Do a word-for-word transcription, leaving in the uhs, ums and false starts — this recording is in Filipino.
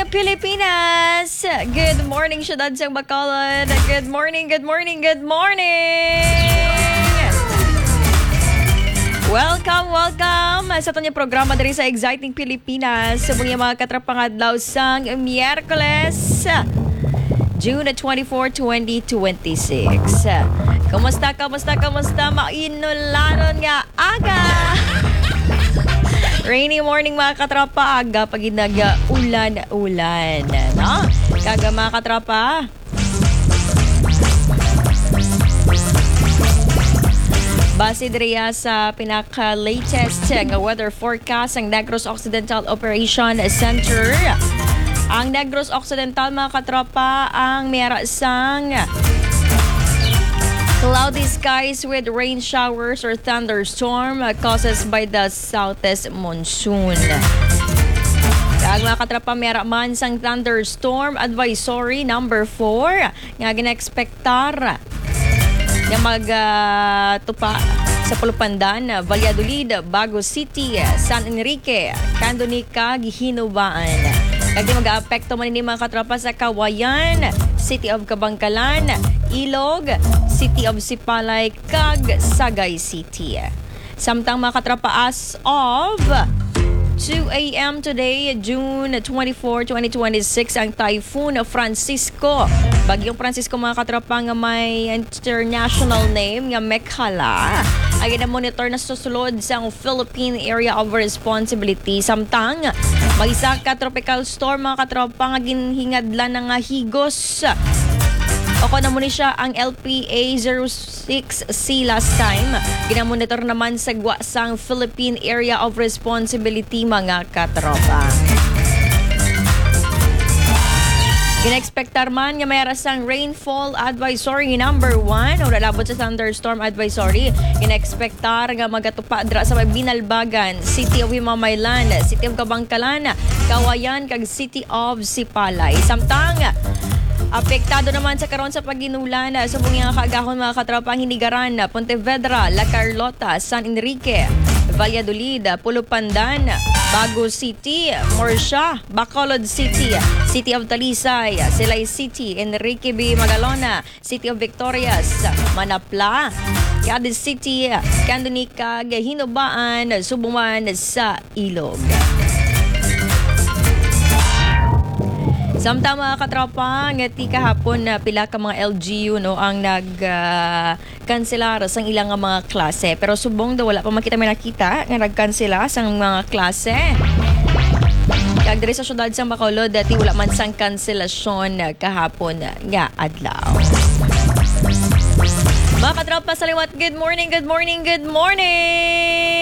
Pilipinas! Good morning, syudad sa Bacolod. Good morning, good morning, good morning! Welcome, welcome sa itong programa diri sa Exciting Pilipinas. Sa mga katrapang adlaw sang Miyerkules, June twenty-fourth, twenty twenty-six. Kamusta, kamusta, kamusta? Mainulanon nga aga! Rainy morning mga katrapa, aga pag nag-ulan-ulan. No? Kaga mga katrapa. Base diriya sa pinaka-latest nga weather forecast ang Negros Occidental Operation Center. Ang Negros Occidental mga katrapa ang mayara sang cloudy skies with rain showers or thunderstorm caused by the southeast monsoon. Kag mga katrapa, mera man sang thunderstorm advisory number four nga gina-expectar nga magtupa uh, sa Pulupandan, Valladolid, Bago City, San Enrique, Candonica, Gihinubaan. Kag di mag-aapekto man ni mga katrapa sa Kawayan, City of Kabangkalan, Ilog, City of Sipalay, kag Sagay City. Samtang mga katrapa, as of two a.m. today, June twenty-fourth, twenty twenty-six, ang Typhoon Francisco. Bagyong Francisco mga katrapa nga may international name nga Mekhala. Ay na-monitor na susulod sa Philippine Area of Responsibility. Samtang may isa ka tropical storm mga katropa nga ginhingadlan ng higos. O na muna siya ang L P A zero six C last time. Ginamonitor naman sa guwasang Philippine Area of Responsibility mga katropa. Gina-expectar man nga mayroon sang rainfall advisory number one o lalabot sa thunderstorm advisory. Gina-expectar nga magatupa dra sa Binalbagan, City of Himamaylan, City of Kabangkalan, Kawayan, kag City of Sipalay. Samtang apektado naman sa karon sa paginulan sa mga kaagahon mga katropa ang Hinigaran, Pontevedra, La Carlota, San Enrique, Valladolid, Pulupandan, Bago City, Morsha, Bacolod City, City of Talisay, Silay City, Enrique B. Magalona, City of Victorias, Manapla, Cadiz City, Candonica, Hinubaan, Subuman sa Ilog. Samtang mga katropa, ngati kahapon na pila ka mga L G U no ang nag-kanselar uh, sang ilang mga klase. Pero subong daw wala pa makita may nakita nga nag-kansela sang mga klase. Kag diri sa syudad sang Bacolod dati wala man sang kanselasyon kahapon nga adlaw. Mga katropa, saliwat, good morning, good morning, good morning!